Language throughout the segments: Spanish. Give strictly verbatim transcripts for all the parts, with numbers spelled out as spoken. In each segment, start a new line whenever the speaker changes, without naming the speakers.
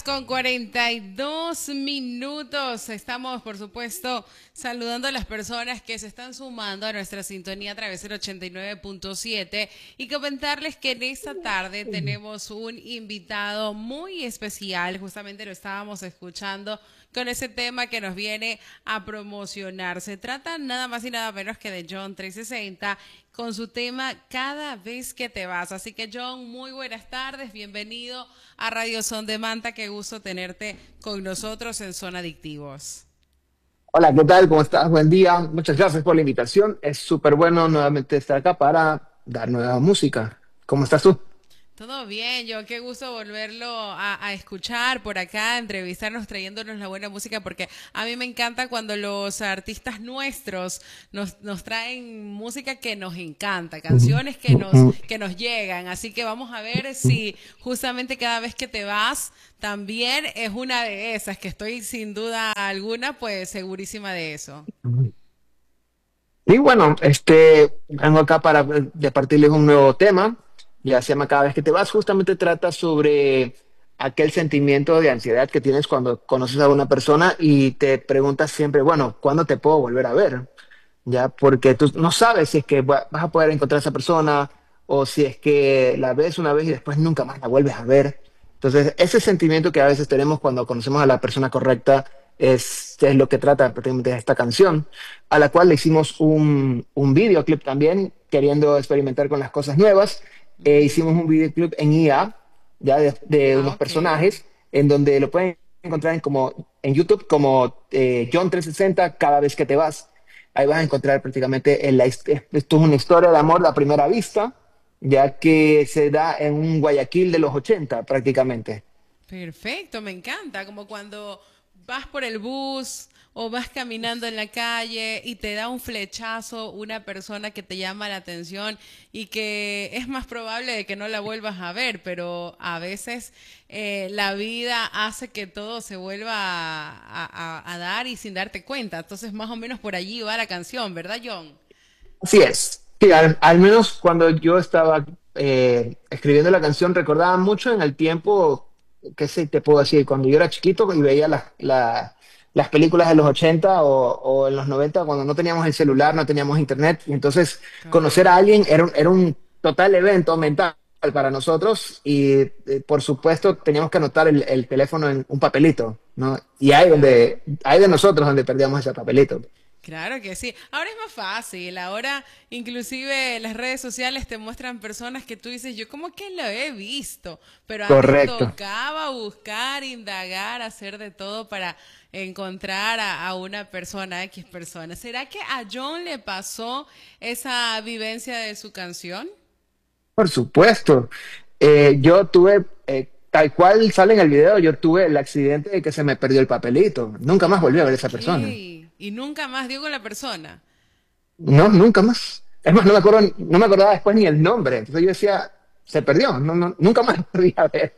con cuarenta y dos minutos. Estamos, por supuesto, saludando a las personas que se están sumando a nuestra sintonía a través del ochenta y nueve punto siete y comentarles que en esta tarde tenemos un invitado muy especial. Justamente lo estábamos escuchando con ese tema que nos viene a promocionar. Se trata nada más y nada menos que de John trescientos sesenta con su tema Cada vez que te vas. Así que John, muy buenas tardes, bienvenido a Radio Son de Manta, qué gusto tenerte con nosotros en Zona Adictivos.
Hola, ¿qué tal? ¿Cómo estás? Buen día. Muchas gracias por la invitación. Es súper bueno nuevamente estar acá para dar nueva música. ¿Cómo estás tú?
Todo bien, John, qué gusto volverlo a, a escuchar por acá, entrevistarnos, trayéndonos la buena música, porque a mí me encanta cuando los artistas nuestros nos, nos traen música que nos encanta, canciones que nos, que nos llegan. Así que vamos a ver si justamente Cada vez que te vas también es una de esas, que estoy sin duda alguna, pues segurísima de eso.
Y bueno, este, vengo acá para eh, departirles un nuevo tema. Ya se llama Cada vez que te vas. Justamente trata sobre aquel sentimiento de ansiedad que tienes cuando conoces a una persona y te preguntas siempre, bueno, ¿cuándo te puedo volver a ver? Ya, porque tú no sabes si es que va- vas a poder encontrar a esa persona o si es que la ves una vez y después nunca más la vuelves a ver. Entonces, ese sentimiento que a veces tenemos cuando conocemos a la persona correcta es, es lo que trata prácticamente esta canción, a la cual le hicimos un, un videoclip también, queriendo experimentar con las cosas nuevas. Eh,
Ujú.
hicimos un videoclip en I A, ya de, de
Ah,
unos
ok.
personajes, en donde lo pueden encontrar en, como, en YouTube como eh, John trescientos sesenta, Cada vez que te vas. Ahí vas a encontrar prácticamente el- la his- esto es una historia de amor a primera vista, ya que se da en un Guayaquil de los ochenta prácticamente.
Perfecto, me encanta, como cuando vas por el bus o vas caminando en la calle y te da un flechazo una persona que te llama la atención y que es más probable de que no la vuelvas a ver, pero a veces eh, la vida hace que todo se vuelva a, a- a dar y sin darte cuenta. Entonces, más o menos por allí va la canción, ¿verdad, John?
Así es. Sí, al, al menos cuando yo estaba eh, escribiendo la canción, recordaba mucho en el tiempo, qué sé, te puedo decir, cuando yo era chiquito y veía las, la- las películas de los ochenta o, o en los noventa cuando no teníamos el celular, no teníamos internet, y entonces conocer a
Correcto.
alguien era un, era un total evento mental para nosotros y eh, por supuesto teníamos que anotar el, el teléfono en un papelito, ¿no? Y ahí
Claro.
donde, ahí de nosotros donde perdíamos ese papelito.
Claro que sí. Ahora es más fácil. Ahora inclusive las redes sociales te muestran personas que tú dices, yo como que lo he visto, pero antes
Correcto.
tocaba buscar, indagar, hacer de todo para encontrar a, a una persona, X persona. ¿Será que a John le pasó esa vivencia de su canción?
Por supuesto. Eh, yo tuve, eh, tal cual sale en el video, yo tuve el accidente de que se me perdió el papelito. Nunca más volví a
Ah,
ver a esa
ok.
persona.
Y nunca más dio con la persona.
No, nunca más. Es más, no me acuerdo, no me acordaba después ni el nombre. Entonces yo decía, se perdió. No, no, nunca más lo volví a ver.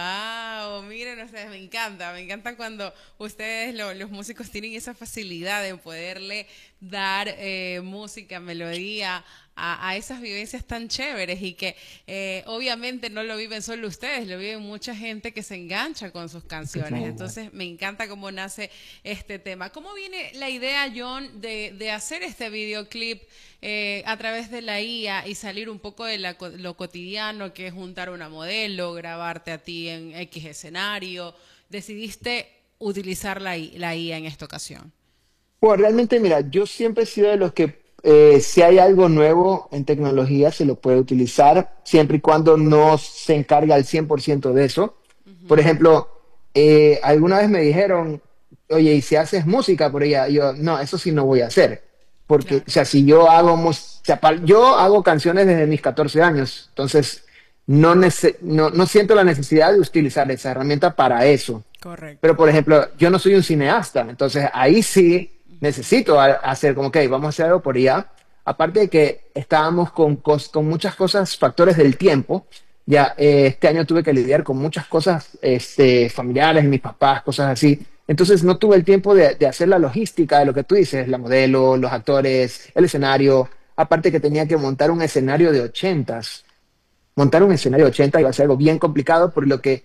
Wow, miren, ustedes, me encanta, me encanta cuando ustedes, lo- los músicos, tienen esa facilidad de poderle dar eh, música, melodía a, a esas vivencias tan chéveres y que eh, obviamente no lo viven solo ustedes, lo viven mucha gente que se engancha con sus canciones. Entonces, me encanta cómo nace este tema. ¿Cómo viene la idea, John, de, de hacer este videoclip eh, a través de la I A y salir un poco de la co- lo cotidiano, que es juntar una modelo, grabarte a ti en X escenario? Decidiste utilizar la, I- la I A en esta ocasión.
Pues realmente, mira, yo siempre he sido de los que eh, si hay algo nuevo en tecnología se lo puede utilizar, siempre y cuando no se encarga al cien por ciento de eso. Por
Ujú.
ejemplo, eh, alguna vez me dijeron, oye, ¿y si haces música por ella? Y yo, no, eso sí no voy a hacer. Porque, o
Claro,
sea, si yo hago, mus- o sea, pa- yo hago canciones desde mis catorce años, entonces no, nece- no, no siento la necesidad de utilizar esa herramienta para eso. Pero,
correcto.
por ejemplo, yo no soy un cineasta, entonces ahí sí
Ujú.
necesito a- hacer como, ok, vamos a hacer algo por I A. Aparte de que estábamos con, cos- con muchas cosas, factores del tiempo. Ya eh, este año tuve que lidiar con muchas cosas este, familiares, mis papás, cosas así. Entonces no tuve el tiempo de, de hacer la logística de lo que tú dices, la modelo, los actores, el escenario. Aparte que tenía que montar un escenario de ochentas. Montar un escenario de ochenta iba a ser algo bien complicado, por lo que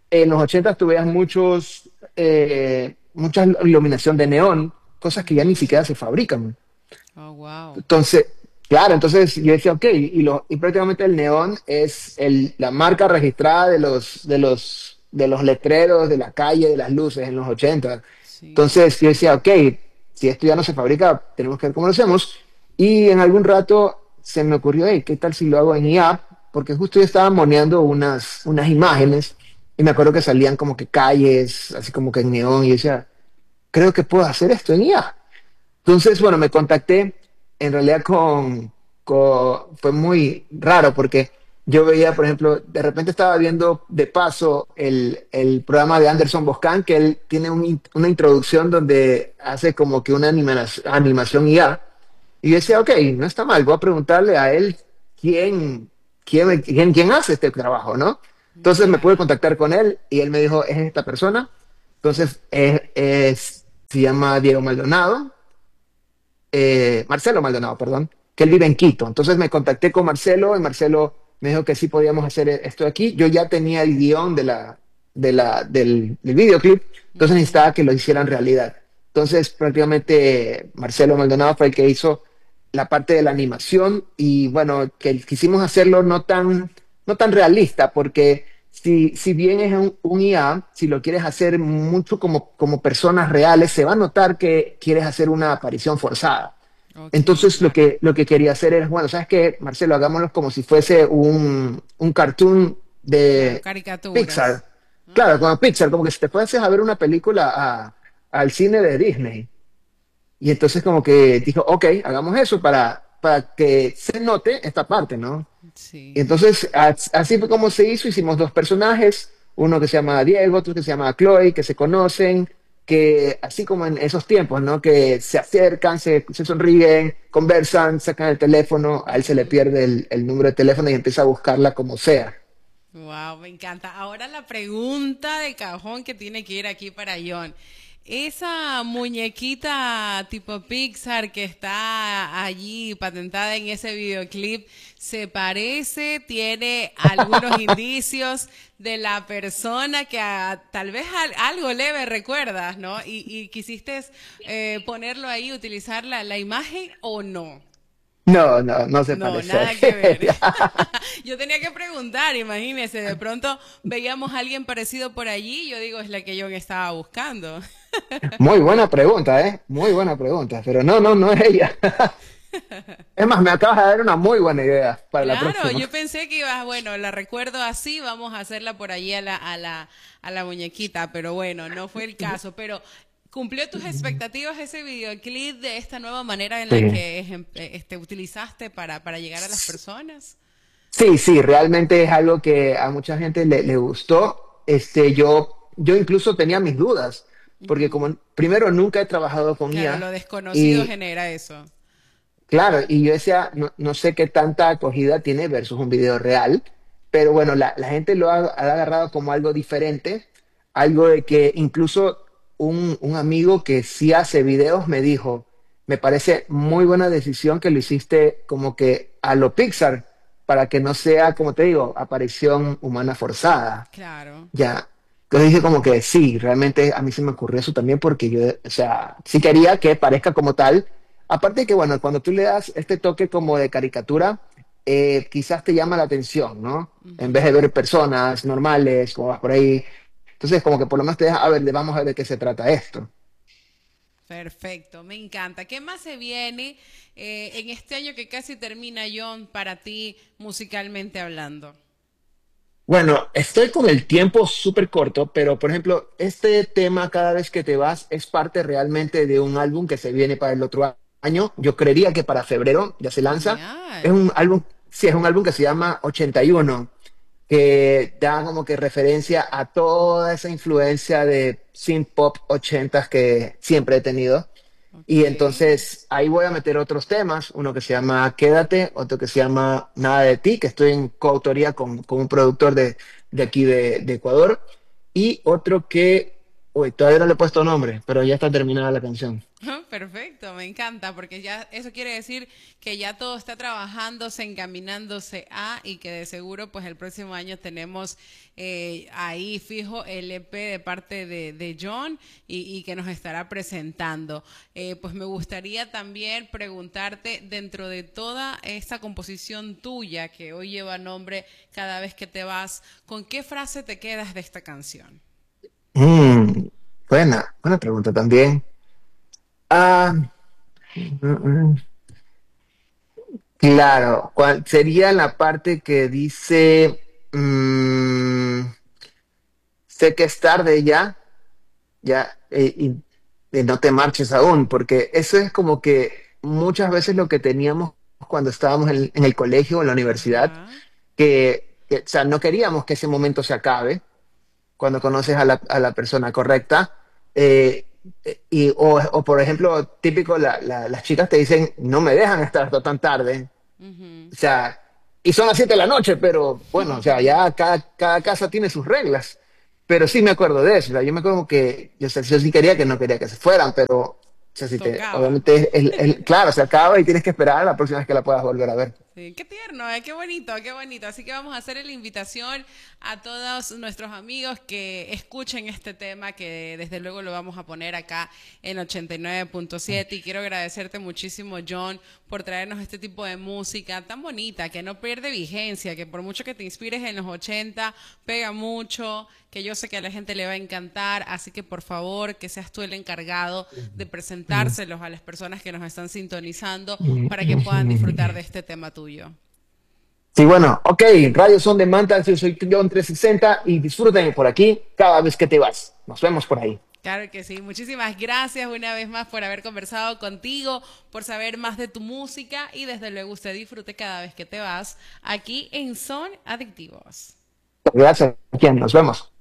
en los ochenta tú veías muchos, eh, mucha iluminación de neón, cosas que ya ni siquiera se fabrican.
Oh, wow.
Entonces, claro, entonces yo decía, ok, y, lo, y prácticamente el neón es el, la marca registrada de los, de los, de los letreros, de la calle, de las luces en los ochenta.
Sí.
Entonces yo decía, ok, si esto ya no se fabrica, tenemos que ver cómo lo hacemos. Y en algún rato se me ocurrió, hey, ¿qué tal si lo hago en I A? Porque justo yo estaba moneando unas, unas imágenes y me acuerdo que salían como que calles, así como que en neón, y yo decía, creo que puedo hacer esto en I A. Entonces, bueno, me contacté en realidad con, con- fue muy raro porque yo veía, por ejemplo, de repente estaba viendo de paso el, el programa de Anderson Boscan, que él tiene un in- una introducción donde hace como que una anima- animación I A. Y yo decía, ok, no está mal, voy a preguntarle a él quién, quién, quién, quién hace este trabajo, ¿no? Entonces me pude
Ya.
contactar con él y él me dijo, es esta persona. Entonces, es, es- se llama Diego Maldonado, eh, Marcelo Maldonado, perdón, que él vive en Quito. Entonces me contacté con Marcelo y Marcelo me dijo que sí podíamos hacer esto aquí. Yo ya tenía el guión de la, de la, del, del videoclip, entonces
Ujú.
necesitaba que lo hicieran realidad. Entonces prácticamente Marcelo Maldonado fue el que hizo la parte de la animación y bueno, que quisimos hacerlo no tan, no tan realista porque si, si bien es un, un I A, si lo quieres hacer mucho como, como personas reales, se va a notar que quieres hacer una aparición forzada.
Ok,
Entonces lo
claro.
que, lo que quería hacer era, bueno, ¿sabes qué, Marcelo? Hagámoslo como si fuese un, un cartoon
Claro,
de
caricaturas.
Pixar. Claro,
Ajá.
como Pixar, como que si te fueses a ver una película a- al cine de Disney. Y entonces como que dijo, ok, hagamos eso para, para que se note esta parte, ¿no? Y
Sí.
entonces as- así fue como se hizo, hicimos dos personajes, uno que se llama Diego, otro que se llama Chloe, que se conocen, que así como en esos tiempos, ¿no? Que se acercan, se, se sonríen, conversan, sacan el teléfono, a él se le pierde el, el número de teléfono y empieza a buscarla como sea.
Wow, me encanta. Ahora la pregunta de cajón que tiene que ir aquí para John. Esa muñequita tipo Pixar que está allí patentada en ese videoclip, ¿se parece? ¿Tiene algunos indicios de la persona que a- tal vez al- algo leve recuerdas, ¿no? Y, y quisiste eh, ponerlo ahí, utilizar la, la imagen o no?
No, no, no se
No,
parece.
nada que ver. Yo tenía que preguntar, imagínese, de pronto veíamos a alguien parecido por allí, yo digo, es la que yo estaba buscando.
Muy buena pregunta, ¿eh? Muy buena pregunta, pero no, no, no es ella. Es más, me acabas de dar una muy buena idea para la
Claro,
próxima.
yo pensé que ibas, bueno, la recuerdo así, vamos a hacerla por allí a la, a la, a la muñequita, pero bueno, no fue el caso. Pero ¿cumplió tus expectativas ese videoclip de esta nueva manera en la
Sí.
que ejem- eh, este, utilizaste para, para llegar a las personas?
Sí, sí, realmente es algo que a mucha gente le, le gustó. Este, yo, yo incluso tenía mis dudas, porque
Ujú.
como primero nunca he trabajado con
Claro, lo
I A
desconocido
y
genera eso.
claro, y yo decía, no, no sé qué tanta acogida tiene versus un video real, pero bueno, la, la gente lo ha, ha agarrado como algo diferente, algo de que incluso un, un amigo que sí hace videos me dijo, me parece muy buena decisión que lo hiciste como que a lo Pixar, para que no sea, como te digo, aparición humana forzada.
Claro.
Ya. Entonces dije como que sí, realmente a mí se me ocurrió eso también porque yo, o sea, sí quería que parezca como tal. Aparte de que, bueno, cuando tú le das este toque como de caricatura, eh, quizás te llama la atención, ¿no? En vez de
Ujú.
ver personas normales, como vas por ahí. Entonces, como que por lo menos te deja, a ver, vamos a ver de qué se trata esto.
Perfecto, me encanta. ¿Qué más se viene eh, en este año que casi termina, John, para ti musicalmente hablando?
Bueno, estoy con el tiempo súper corto, pero por ejemplo, este tema cada vez que te vas es parte realmente de un álbum que se viene para el otro a- año. Yo creería que para febrero ya se lanza. Es
Genial.
un álbum, sí, es un álbum que se llama ochenta y uno, que da como que referencia a toda esa influencia de synth pop ochentas que siempre he tenido.
Ok.
Y entonces ahí voy a meter otros temas, uno que se llama Quédate, otro que se llama Nada de ti, que estoy en coautoría con, con un productor de, de aquí de, de Ecuador, y otro que, uy, todavía no le he puesto nombre, pero ya está terminada la canción.
Perfecto, me encanta, porque ya eso quiere decir que ya todo está trabajándose, encaminándose a, y que de seguro pues el próximo año tenemos eh, ahí fijo el E P de parte de, de John y, y que nos estará presentando. Eh, pues me gustaría también preguntarte, dentro de toda esta composición tuya que hoy lleva nombre Cada vez que te vas, ¿con qué frase te quedas de esta canción?
Mm, buena, buena pregunta también. Ah, mm, mm, claro, ¿cuál sería la parte que dice, mm, sé que es tarde ya, ya, eh, y, y no te marches aún, porque eso es como que muchas veces lo que teníamos cuando estábamos en, en el colegio o en la universidad,
Ajá.
que, que, o sea, no queríamos que ese momento se acabe cuando conoces a la, a la persona correcta. eh, eh, y, o, o, por ejemplo, típico, la, la, las chicas te dicen, no me dejan estar hasta tan tarde.
Ujú.
O sea, y son las siete de la noche, pero bueno, o sea, ya cada, cada casa tiene sus reglas. Pero sí me acuerdo de eso. O sea, yo me acuerdo que yo, o sea, yo sí quería que no quería que se fueran, pero o sea, si te,
Tocaba.
obviamente, el, el, claro, se acaba y tienes que esperar a la próxima vez que la puedas volver a ver.
Sí, qué tierno, eh, qué bonito, qué bonito. Así que vamos a hacer la invitación a todos nuestros amigos que escuchen este tema, que desde luego lo vamos a poner acá en ochenta y nueve punto siete. Y quiero agradecerte muchísimo, John, por traernos este tipo de música tan bonita, que no pierde vigencia, que por mucho que te inspires en los ochenta, pega mucho, que yo sé que a la gente le va a encantar. Así que por favor, que seas tú el encargado de presentárselos a las personas que nos están sintonizando para que puedan disfrutar de este tema tuyo.
Sí, bueno, ok, radios son de Manta, yo soy John trescientos sesenta y disfruten por aquí cada vez que te vas. Nos vemos por ahí.
Claro que sí. Muchísimas gracias una vez más por haber conversado contigo, por saber más de tu música y desde luego usted disfrute cada vez que te vas aquí en Son Adictivos.
Gracias, Quién, nos vemos.